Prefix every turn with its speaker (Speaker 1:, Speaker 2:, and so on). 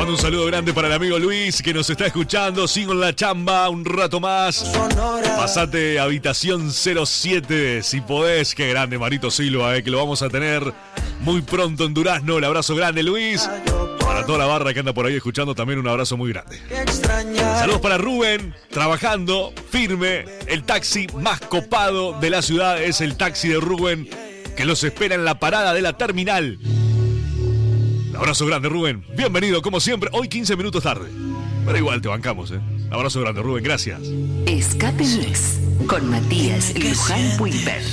Speaker 1: Mando un saludo grande para el amigo Luis que nos está escuchando. Sigo en la chamba un rato más. Pasate habitación 07 si podés. Qué grande Marito Silva, que lo vamos a tener muy pronto en Durazno. El abrazo grande, Luis. Para toda la barra que anda por ahí escuchando, también un abrazo muy grande. Saludos para Rubén, trabajando firme. El taxi más copado de la ciudad es el taxi de Rubén, que los espera en la parada de la terminal. Un abrazo grande, Rubén. Bienvenido, como siempre. Hoy 15 minutos tarde, pero igual te bancamos, Un abrazo grande, Rubén. Gracias.
Speaker 2: Escape Mix con Matías Luján Puiper.